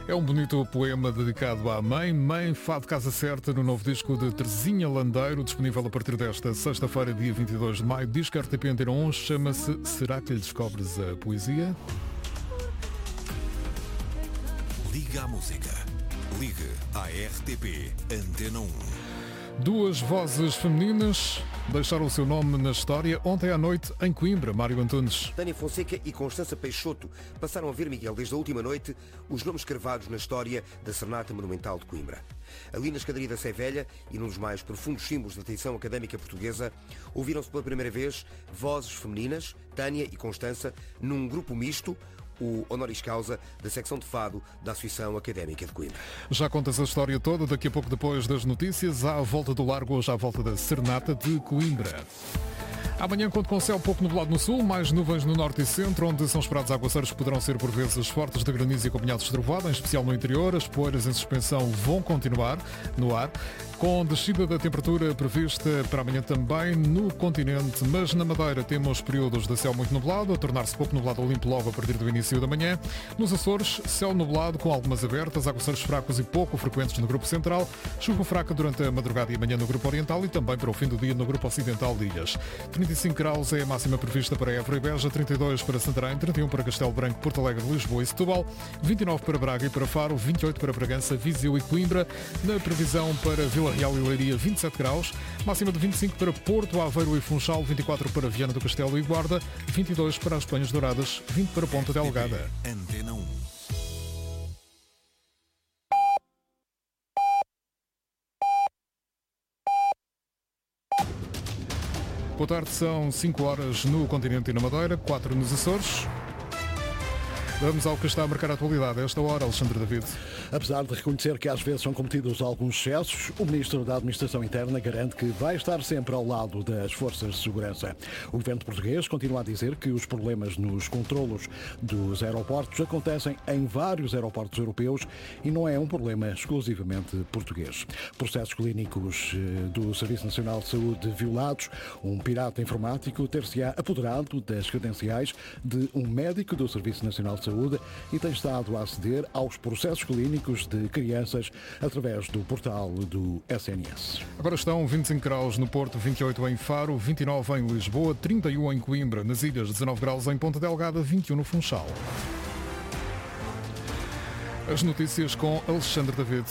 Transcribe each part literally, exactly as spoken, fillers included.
É um bonito poema dedicado à mãe, Mãe Fado Casa Certa, no novo disco de Terezinha Landeiro, disponível a partir desta sexta-feira, dia vinte e dois de maio. Disco R T P Antena um, chama-se Será que lhe descobres a poesia? Liga à música. Ligue à R T P Antena um. Duas vozes femininas deixaram o seu nome na história ontem à noite em Coimbra. Mário Antunes. Tânia Fonseca e Constança Peixoto passaram a ver, Miguel, desde a última noite, os nomes cravados na história da Serenata Monumental de Coimbra. Ali na escadaria da Sé Velha e num dos mais profundos símbolos da tradição académica portuguesa, ouviram-se pela primeira vez vozes femininas, Tânia e Constança, num grupo misto, o honoris causa da secção de fado da Associação Académica de Coimbra. Já contas a história toda, daqui a pouco depois das notícias, à volta do largo, hoje à volta da Serenata de Coimbra. Amanhã conto com céu pouco nublado no sul, mais nuvens no norte e centro, onde são esperados aguaceiros que poderão ser por vezes fortes de granizo e acompanhados de trovoada, em especial no interior. As poeiras em suspensão vão continuar no ar, com descida da temperatura prevista para amanhã também no continente, mas na Madeira temos períodos de céu muito nublado, a tornar-se pouco nublado ou limpo logo a partir do início da manhã. Nos Açores, céu nublado com algumas abertas, aguaceiros fracos e pouco frequentes no grupo central, chuva fraca durante a madrugada e amanhã no grupo oriental e também para o fim do dia no grupo ocidental de ilhas. trinta e cinco graus é a máxima prevista para Évora e Beja, trinta e dois para Santarém, trinta e um para Castelo Branco, Porto Alegre, Lisboa e Setúbal, vinte e nove para Braga e para Faro, vinte e oito para Bragança, Viseu e Coimbra. Na previsão para Vila Real e Leiria, vinte e sete graus, máxima de vinte e cinco para Porto, Aveiro e Funchal, vinte e quatro para Viana do Castelo e Guarda, vinte e dois para as Penhas Douradas, vinte para Ponta Delgada. Antena um. Boa tarde, são cinco horas no continente e na Madeira, quatro nos Açores. Vamos ao que está a marcar a atualidade a esta hora, Alexandre David. Apesar de reconhecer que às vezes são cometidos alguns excessos, o Ministro da Administração Interna garante que vai estar sempre ao lado das forças de segurança. O governo português continua a dizer que os problemas nos controlos dos aeroportos acontecem em vários aeroportos europeus e não é um problema exclusivamente português. Processos clínicos do Serviço Nacional de Saúde violados, um pirata informático ter-se-á apoderado das credenciais de um médico do Serviço Nacional de Saúde e tem estado a aceder aos processos clínicos de crianças através do portal do S N S. Agora estão vinte e cinco graus no Porto, vinte e oito em Faro, vinte e nove em Lisboa, trinta e um em Coimbra, nas ilhas, dezanove graus em Ponta Delgada, vinte e um no Funchal. As notícias com Alexandre David.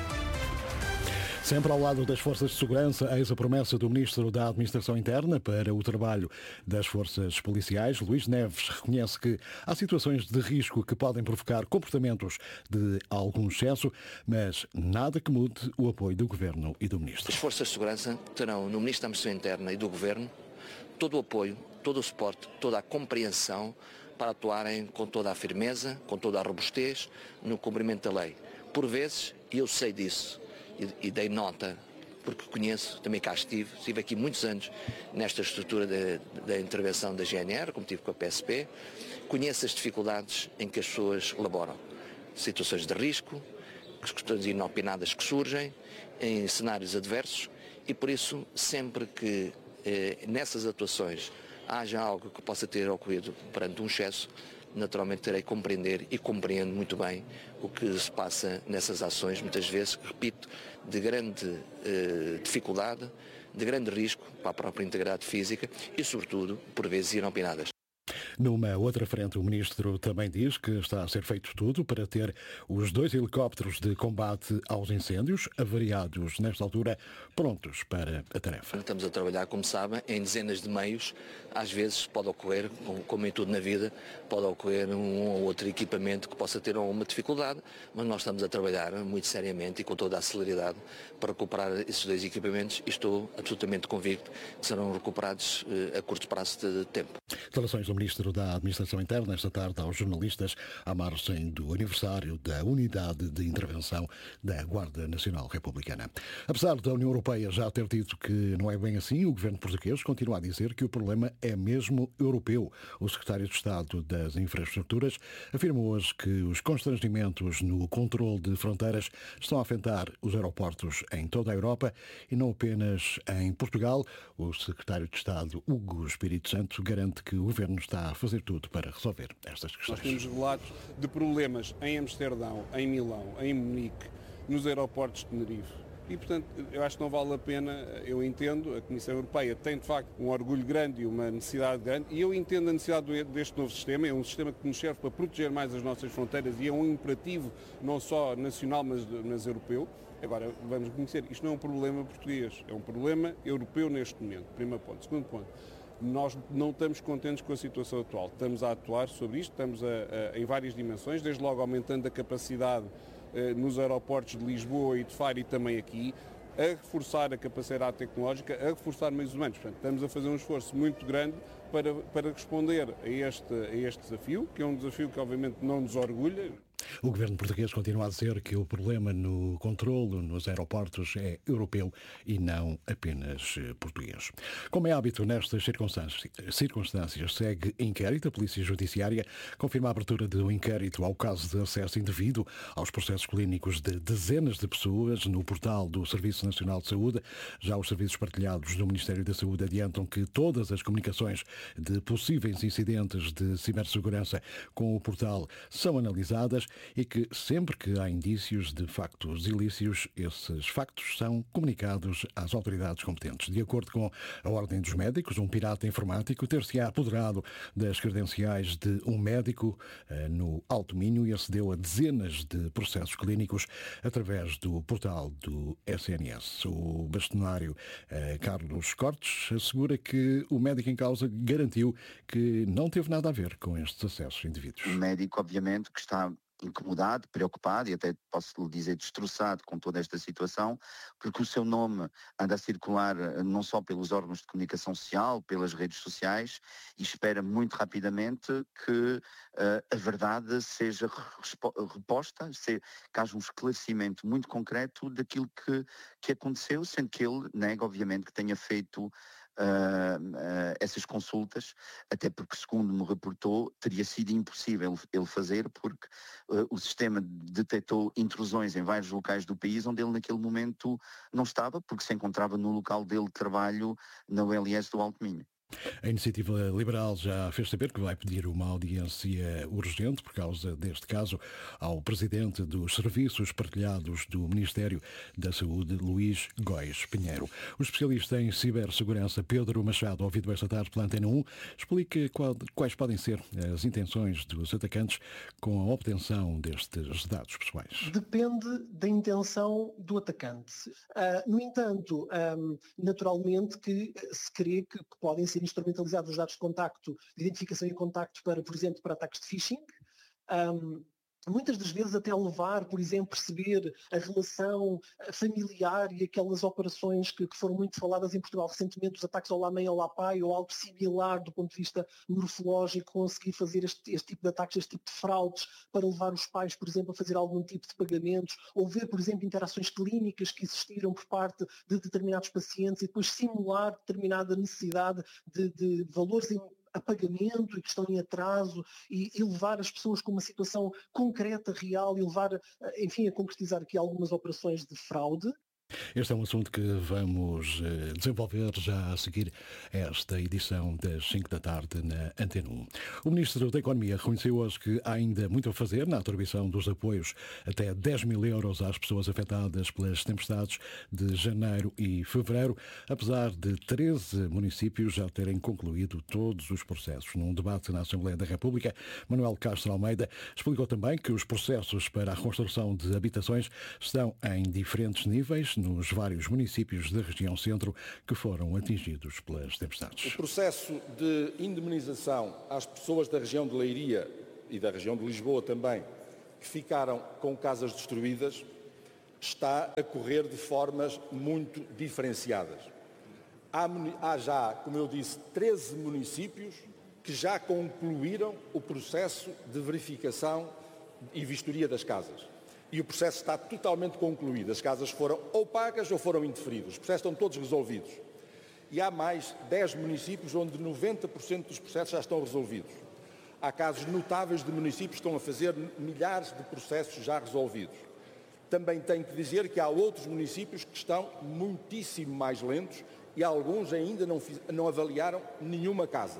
Sempre ao lado das forças de segurança, eis a promessa do Ministro da Administração Interna para o trabalho das forças policiais. Luís Neves reconhece que há situações de risco que podem provocar comportamentos de algum excesso, mas nada que mude o apoio do Governo e do Ministro. As forças de segurança terão no Ministro da Administração Interna e do Governo todo o apoio, todo o suporte, toda a compreensão para atuarem com toda a firmeza, com toda a robustez no cumprimento da lei. Por vezes, e eu sei disso, E, e dei nota, porque conheço, também cá estive, estive aqui muitos anos nesta estrutura da intervenção da G N R, como tive com a P S P, conheço as dificuldades em que as pessoas laboram, situações de risco, questões inopinadas que surgem, em cenários adversos, e por isso, sempre que eh, nessas atuações haja algo que possa ter ocorrido perante um excesso, naturalmente terei que compreender e compreendo muito bem o que se passa nessas ações, muitas vezes, repito, de grande eh, dificuldade, de grande risco para a própria integridade física e, sobretudo, por vezes inopinadas. Numa outra frente, o Ministro também diz que está a ser feito tudo para ter os dois helicópteros de combate aos incêndios, avariados nesta altura, prontos para a tarefa. Estamos a trabalhar, como sabem, em dezenas de meios. Às vezes pode ocorrer, como em tudo na vida, pode ocorrer um ou outro equipamento que possa ter alguma dificuldade, mas nós estamos a trabalhar muito seriamente e com toda a celeridade para recuperar esses dois equipamentos e estou absolutamente convicto que serão recuperados eh, a curto prazo de tempo. Declarações do Ministro da Administração Interna esta tarde aos jornalistas à margem do aniversário da Unidade de Intervenção da Guarda Nacional Republicana. Apesar da União Europeia já ter dito que não é bem assim, o governo português continua a dizer que o problema é mesmo europeu. O secretário de Estado das Infraestruturas afirmou hoje que os constrangimentos no controle de fronteiras estão a afetar os aeroportos em toda a Europa e não apenas em Portugal. O secretário de Estado, Hugo Espírito Santo, garante que o governo está a fazer tudo para resolver estas questões. Nós temos relatos de problemas em Amsterdão, em Milão, em Munique, nos aeroportos de Tenerife. E, portanto, eu acho que não vale a pena, eu entendo, a Comissão Europeia tem, de facto, um orgulho grande e uma necessidade grande, e eu entendo a necessidade deste novo sistema, é um sistema que nos serve para proteger mais as nossas fronteiras e é um imperativo não só nacional, mas, mas europeu. Agora, vamos reconhecer, isto não é um problema português, é um problema europeu neste momento, primeiro ponto. Segundo ponto, nós não estamos contentes com a situação atual, estamos a atuar sobre isto, estamos a, a, em várias dimensões, desde logo aumentando a capacidade nos aeroportos de Lisboa e de Faro e também aqui, a reforçar a capacidade tecnológica, a reforçar meios humanos. Portanto, estamos a fazer um esforço muito grande para, para responder a este, a este desafio, que é um desafio que obviamente não nos orgulha. O governo português continua a dizer que o problema no controlo nos aeroportos é europeu e não apenas português. Como é hábito nestas circunstâncias, segue inquérito. A Polícia Judiciária confirma a abertura de um inquérito ao caso de acesso indevido aos processos clínicos de dezenas de pessoas no portal do Serviço Nacional de Saúde. Já os serviços partilhados do Ministério da Saúde adiantam que todas as comunicações de possíveis incidentes de cibersegurança com o portal são analisadas e que sempre que há indícios de factos ilícitos, esses factos são comunicados às autoridades competentes. De acordo com a Ordem dos Médicos, um pirata informático ter-se-á apoderado das credenciais de um médico no Alto Minho e acedeu a dezenas de processos clínicos através do portal do S N S. O bastonário Carlos Cortes assegura que o médico em causa garantiu que não teve nada a ver com estes acessos indevidos. O médico, obviamente, que está incomodado, preocupado e até posso lhe dizer destroçado com toda esta situação, porque o seu nome anda a circular não só pelos órgãos de comunicação social, pelas redes sociais, e espera muito rapidamente que uh, a verdade seja reposta, se, que haja um esclarecimento muito concreto daquilo que, que aconteceu, sendo que ele nega, obviamente, que tenha feito Uh, uh, essas consultas, até porque, segundo me reportou, teria sido impossível ele fazer porque uh, o sistema detectou intrusões em vários locais do país onde ele naquele momento não estava, porque se encontrava no local dele de trabalho na U L S do Alto Minho. A Iniciativa Liberal já fez saber que vai pedir uma audiência urgente por causa deste caso ao Presidente dos Serviços Partilhados do Ministério da Saúde, Luís Góes Pinheiro. O especialista em cibersegurança Pedro Machado, ouvido esta tarde pela Antena um, explica qual, quais podem ser as intenções dos atacantes com a obtenção destes dados pessoais. Depende da intenção do atacante. Uh, no entanto, um, naturalmente que se crê que podem ser instrumentalizados os dados de contacto, de identificação e contacto para, por exemplo, para ataques de phishing. Um, muitas das vezes até levar, por exemplo, perceber a relação familiar e aquelas operações que, que foram muito faladas em Portugal recentemente, os ataques ao lá mãe, ao lá pai, ou algo similar do ponto de vista morfológico, conseguir fazer este, este tipo de ataques, este tipo de fraudes, para levar os pais, por exemplo, a fazer algum tipo de pagamentos, ou ver, por exemplo, interações clínicas que existiram por parte de determinados pacientes e depois simular determinada necessidade de, de valores em a pagamento e que estão em atraso e, e levar as pessoas com uma situação concreta, real e levar, enfim, a concretizar aqui algumas operações de fraude. Este é um assunto que vamos desenvolver já a seguir esta edição das cinco da tarde na Antena um. O Ministro da Economia reconheceu hoje que há ainda muito a fazer na atribuição dos apoios até dez mil euros às pessoas afetadas pelas tempestades de janeiro e fevereiro, apesar de treze municípios já terem concluído todos os processos. Num debate na Assembleia da República, Manuel Castro Almeida explicou também que os processos para a construção de habitações estão em diferentes níveis nos vários municípios da região centro que foram atingidos pelas tempestades. O processo de indemnização às pessoas da região de Leiria e da região de Lisboa também, que ficaram com casas destruídas, está a correr de formas muito diferenciadas. Há, há já, como eu disse, treze municípios que já concluíram o processo de verificação e vistoria das casas. E o processo está totalmente concluído. As casas foram ou pagas ou foram indeferidas. Os processos estão todos resolvidos. E há mais dez municípios onde noventa por cento dos processos já estão resolvidos. Há casos notáveis de municípios que estão a fazer milhares de processos já resolvidos. Também tenho que dizer que há outros municípios que estão muitíssimo mais lentos e alguns ainda não, fiz, não avaliaram nenhuma casa.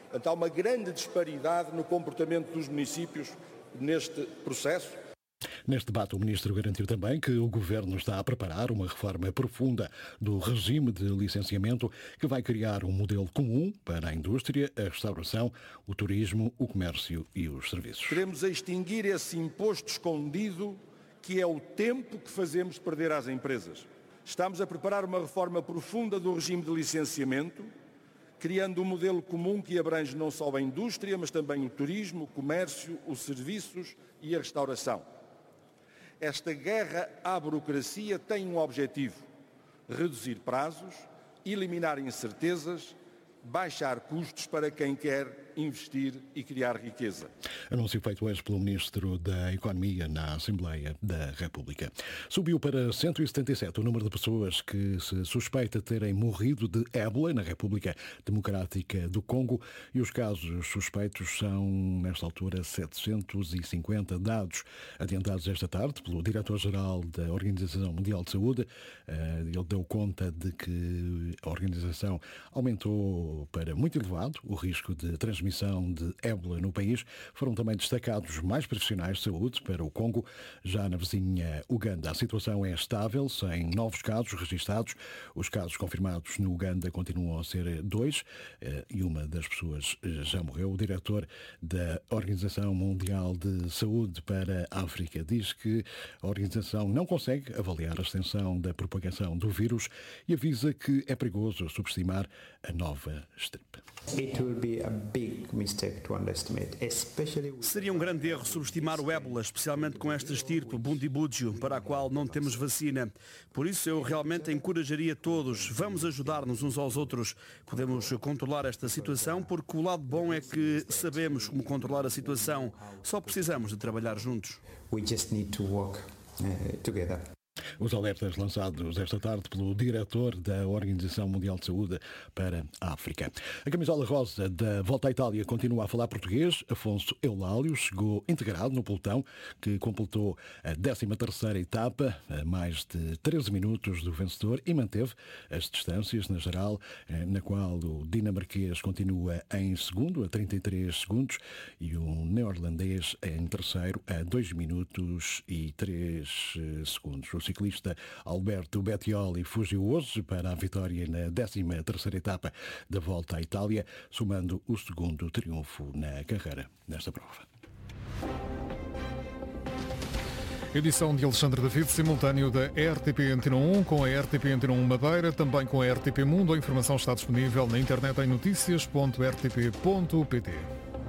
Portanto, há uma grande disparidade no comportamento dos municípios neste processo. Neste debate, o Ministro garantiu também que o Governo está a preparar uma reforma profunda do regime de licenciamento que vai criar um modelo comum para a indústria, a restauração, o turismo, o comércio e os serviços. Queremos extinguir esse imposto escondido que é o tempo que fazemos perder às empresas. Estamos a preparar uma reforma profunda do regime de licenciamento, criando um modelo comum que abrange não só a indústria, mas também o turismo, o comércio, os serviços e a restauração. Esta guerra à burocracia tem um objetivo: reduzir prazos, eliminar incertezas, baixar custos para quem quer investir e criar riqueza. Anúncio feito hoje pelo Ministro da Economia na Assembleia da República. Subiu para cento e setenta e sete o número de pessoas que se suspeita terem morrido de ébola na República Democrática do Congo e os casos suspeitos são, nesta altura, setecentos e cinquenta dados adiantados esta tarde pelo Diretor-Geral da Organização Mundial de Saúde. Ele deu conta de que a organização aumentou para muito elevado o risco de transmissão de ébola no país. Foram também destacados mais profissionais de saúde para o Congo. Já na vizinha Uganda, a situação é estável, sem novos casos registados. Os casos confirmados no Uganda continuam a ser dois e uma das pessoas já morreu. O diretor da Organização Mundial de Saúde para a África diz que a organização não consegue avaliar a extensão da propagação do vírus e avisa que é perigoso subestimar a nova estirpe. Seria um grande erro subestimar o ébola, especialmente com esta estirpe, Bundibugyo, para a qual não temos vacina. Por isso eu realmente encorajaria todos, vamos ajudar-nos uns aos outros. Podemos controlar esta situação porque o lado bom é que sabemos como controlar a situação. Só precisamos de trabalhar juntos. We just need to work uh, together. Os alertas lançados esta tarde pelo diretor da Organização Mundial de Saúde para a África. A camisola rosa da Volta à Itália continua a falar português. Afonso Eulálio chegou integrado no pelotão que completou a décima terceira etapa, a mais de treze minutos do vencedor, e manteve as distâncias na geral, na qual o dinamarquês continua em segundo, a trinta e três segundos, e o neerlandês em terceiro, a dois minutos e três segundos. O ciclista Alberto Bettioli fugiu hoje para a vitória na décima terceira etapa da Volta à Itália, somando o segundo triunfo na carreira nesta prova. Edição de Alexandre David, simultâneo da R T P Antena um com a R T P Antena um Madeira, também com a R T P Mundo. A informação está disponível na internet em notícias ponto r t p ponto p t.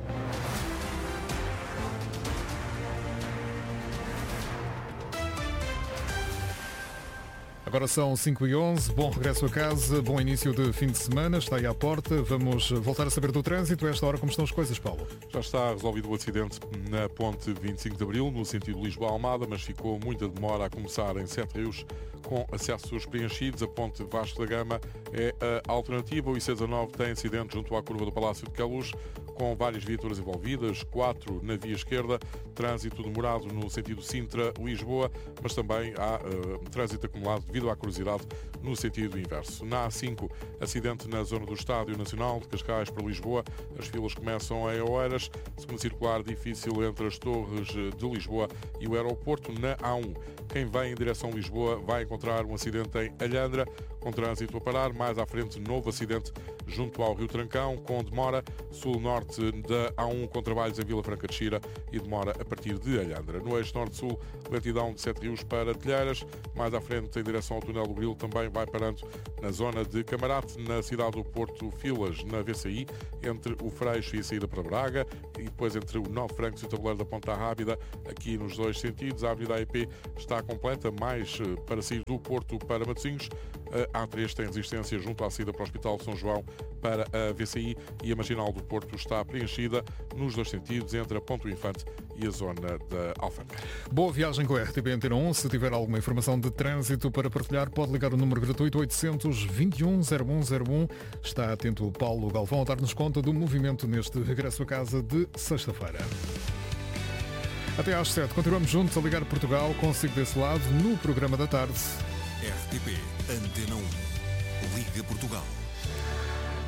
Agora são cinco e onze, bom regresso a casa, bom início de fim de semana, está aí à porta. Vamos voltar a saber do trânsito. A esta hora, como estão as coisas, Paulo? Já está resolvido o acidente na ponte vinte e cinco de Abril, no sentido Lisboa-Almada, mas ficou muita demora a começar em Sete Rios, com acessos preenchidos. A ponte Vasco da Gama é a alternativa. O I C dezanove tem acidente junto à curva do Palácio de Queluz, com várias viaturas envolvidas, quatro na via esquerda, trânsito demorado no sentido Sintra-Lisboa, mas também há uh, trânsito acumulado devido à curiosidade no sentido inverso. Na A cinco, acidente na zona do Estádio Nacional de Cascais para Lisboa, as filas começam em Oeiras, segundo circular difícil entre as torres de Lisboa e o aeroporto. Na A um, quem vem em direção a Lisboa vai encontrar um acidente em Alhandra, com trânsito a parar. Mais à frente, novo acidente junto ao Rio Trancão, com demora sul-norte da A um, com trabalhos em Vila Franca de Xira e demora a partir de Alhandra. No eixo norte-sul, lentidão de Sete Rios para Telheiras. Mais à frente, em direção ao túnel do Grilo, também vai parando na zona de Camarate. Na cidade do Porto, filas na V C I, entre o Freixo e a saída para Braga, e depois entre o Nove Francos e o Tabuleiro da Ponta Rábida, aqui nos dois sentidos. A Avenida A E P está completa, mais para sair do Porto para Matosinhos. A A três tem resistência junto à saída para o Hospital de São João para a V C I, e a Marginal do Porto está preenchida nos dois sentidos, entre a Ponto Infante e a zona da Alfândega. Boa viagem com a R T P Antena um. Se tiver alguma informação de trânsito para partilhar, pode ligar o número gratuito oitocentos, vinte e um, zero um zero um. Está atento o Paulo Galvão a dar-nos conta do movimento neste regresso a casa de sexta-feira. Até às sete, continuamos juntos a ligar Portugal, consigo desse lado, no programa da tarde. R T P Antena um. Liga Portugal.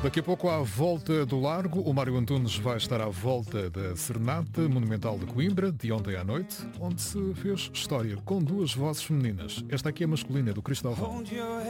Daqui a pouco, à volta do Largo, o Mário Antunes vai estar à volta da Serenata Monumental de Coimbra, de ontem à noite, onde se fez história com duas vozes femininas. Esta aqui é masculina, do Cristóvão.